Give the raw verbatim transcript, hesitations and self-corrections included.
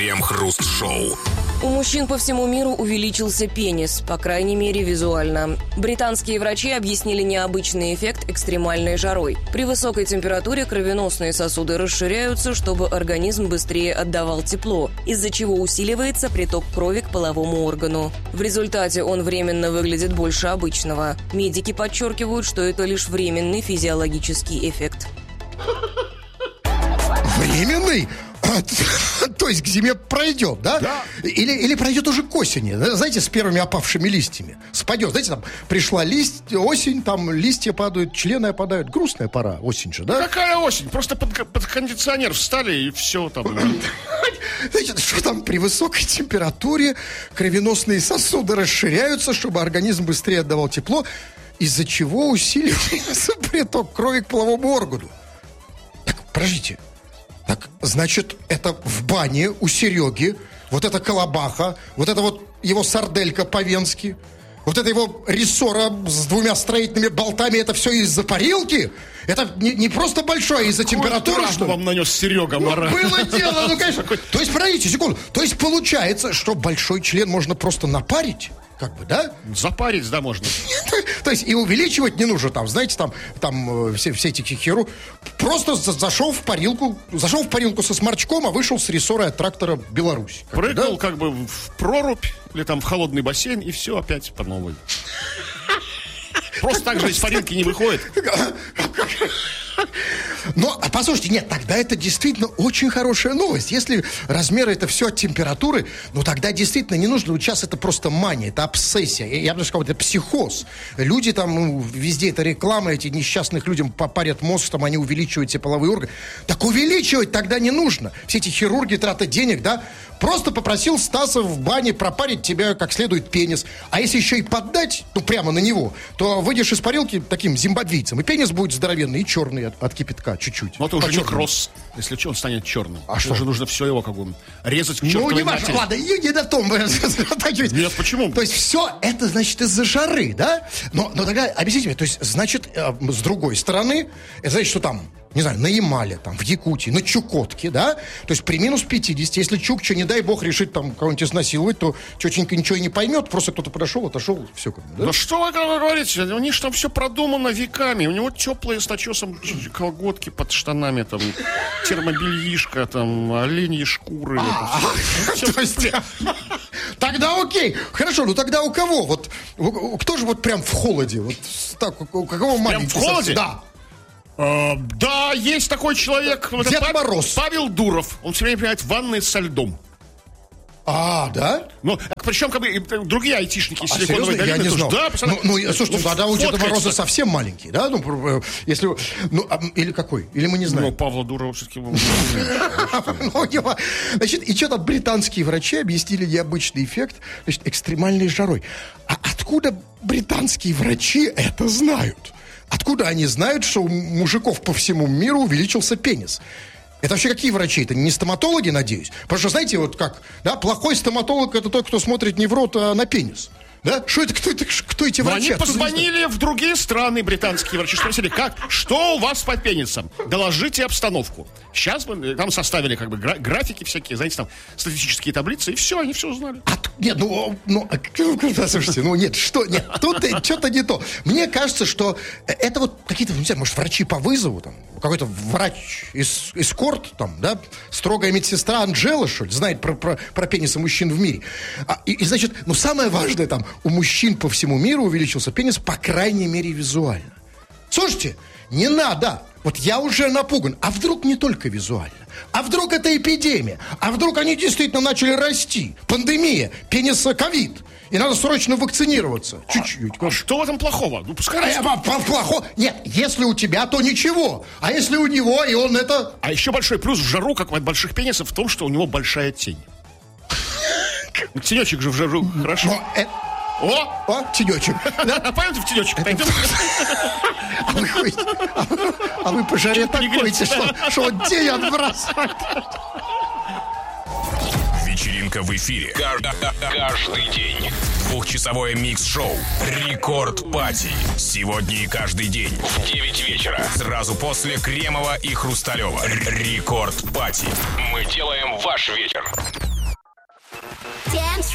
Крем-хруст-шоу. У мужчин по всему миру увеличился пенис, по крайней мере визуально. Британские врачи объяснили необычный эффект экстремальной жарой. При высокой температуре кровеносные сосуды расширяются, чтобы организм быстрее отдавал тепло, из-за чего усиливается приток крови к половому органу. В результате он временно выглядит больше обычного. Медики подчеркивают, что это лишь временный физиологический эффект. Временный? То есть к зиме пройдет, да? Да. Или, или пройдет уже к осени, да? Знаете, с первыми опавшими листьями. Спадет, знаете, там пришла лист, осень, там листья падают, члены опадают. Грустная пора, осень же, да? Какая осень? Просто под, под кондиционер встали и все там. Знаете, что там при высокой температуре кровеносные сосуды расширяются, чтобы организм быстрее отдавал тепло, из-за чего усиливается приток крови к половому органу. Так, подождите. Так, значит, это в бане у Сереги, вот эта колобаха, вот это вот его сарделька по-венски, вот это его рессора с двумя строительными болтами, это все из-за парилки? Это не, не просто большое, а из-за температуры, что ли? Вам нанес Серега Мара. Ну, было дело, ну, конечно. То есть, подождите, секунду. То есть, получается, что большой член можно просто напарить? Как бы, да? Запарить, да, можно. То есть и увеличивать не нужно, там, знаете, там, там все, все эти херу. Просто за, зашел в парилку, зашел в парилку со сморчком, а вышел с рессорой от трактора Беларусь. Как Прыгнул бы, да? как бы в прорубь или там в холодный бассейн, и все опять по новой. Просто так же из парилки не выходит. Но, а послушайте, нет, тогда это действительно очень хорошая новость. Если размеры это все от температуры, ну тогда действительно не нужно. Вот сейчас это просто мания, это обсессия. Я, я бы сказал, это психоз. Люди там, ну, везде это реклама, эти несчастных людям попарят мозг, там они увеличивают все половые органы. Так увеличивать тогда не нужно. Все эти хирурги, трата денег, да? Просто попросил Стаса в бане пропарить тебе как следует пенис. А если еще и поддать, ну прямо на него, то выйдешь из парилки таким зимбабвийцем, и пенис будет здоровенный и черный от, от кипятка чуть-чуть. Но это уже не кросс. Если что, он станет черным. А это что? же нужно все его как бы резать к Ну, чертовой не важно, матери. ладно, и не на том. Нет, почему? То есть все это, значит, из-за жары, да? Но, но тогда, объясните мне, то есть, значит, э, с другой стороны, это значит, что там, не знаю, на Ямале, там, в Якутии, на Чукотке, да? То есть при минус пятидесяти, если Чукча, не дай бог, решит там кого-нибудь изнасиловать, то тетенька ничего и не поймет, просто кто-то подошел, отошел, все как бы, да? Да что вы говорите? У них там все продумано веками. У него теплые с начесом колготки под штанами, там, термобельишка, там, оленьи шкуры. То есть, тогда окей. Хорошо, ну тогда у кого? Вот у- кто же вот прям в холоде? Вот так, у у кого маленький? в холоде? Да. А, да, есть такой человек. Вот Дед это Пав- Мороз. Павел Дуров. Он все время принимает ванны со льдом. А, да? Ну, причем как бы и другие айтишники из А, Силиконовой серьезно? Я долины не тоже. знал. Да, ну, постоянно- ну, слушайте, ну, тогда у Деда фоткается. Мороза совсем маленький, да? Ну, э, если... Ну, а, или какой? Или мы не Ну, знаем? Павла Дурова все-таки... Ну, у него- Значит, и что-то британские врачи объяснили необычный эффект, значит, экстремальной жарой. А откуда британские врачи это знают? Откуда они знают, что у мужиков по всему миру увеличился пенис? Это вообще какие врачи? Это не стоматологи, надеюсь? Потому что, знаете, вот как, да, плохой стоматолог — это тот, кто смотрит не в рот, а на пенис. Да? Что это, кто, это, кто эти Но врачи? они Откуда позвонили в другие страны, британские врачи, спросили, как, что у вас под пенисом? Доложите обстановку. Сейчас мы там составили как бы гра- графики всякие, знаете, там статистические таблицы, и все, они все узнали. От- нет, ну, ну, а, да, слушайте, ну нет, что, нет, тут что-то не то. Мне кажется, что это вот какие-то, не знаю, может, врачи по вызову, там, какой-то врач из эскорт, там, да, строгая медсестра Анжела, что ли, знает про, про, про пенисы мужчин в мире. А, и, и, значит, ну, самое важное, там, у мужчин по всему миру увеличился пенис, по крайней мере, визуально. Слушайте, не надо. Вот я уже напуган. А вдруг не только визуально? А вдруг это эпидемия? А вдруг они действительно начали расти? Пандемия, пениса ковид. И надо срочно вакцинироваться. Чуть-чуть. А что в этом плохого? Ну, пускай растет. А, а, плохо? Нет, если у тебя, то ничего. А если у него, и он это... А еще большой плюс в жару, как от больших пенисов, в том, что у него большая тень. Тенечек же в жару хорошо. Но, э, О! О, тенечек. Да? А пойдемте в тенечек. Пойдем. А вы, ходите- а вы- а вы по жаре так ходите, что, что он день отбрасывает. Вечеринка в эфире. Каждый, каждый день. Двухчасовое микс-шоу «Рекорд Пати». Сегодня и каждый день в девять вечера. Сразу после Кремова и Хрусталева. «Рекорд Пати». Мы делаем ваш вечер. Dance